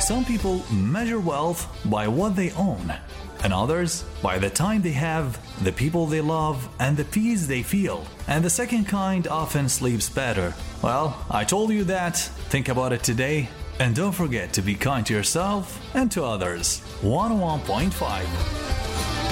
Some people measure wealth by what they own, and others by the time they have, the people they love, and the peace they feel. And the second kind often sleeps better. Well, I told you that. Think about it today. And don't forget to be kind to yourself and to others. 101.5